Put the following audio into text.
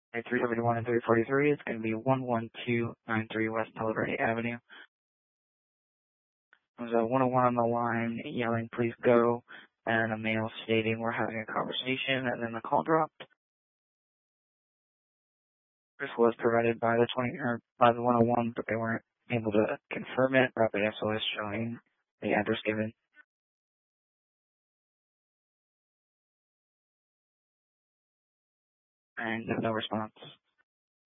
at 371 and 343. It's going to be 11293 West Palo Verde Avenue. There's a 101 on the line yelling, "Please go," and a male stating, "We're having a conversation," and then the call dropped. This was provided by the 101, but they weren't able to confirm it. Rapid SOS showing the address given. And no response.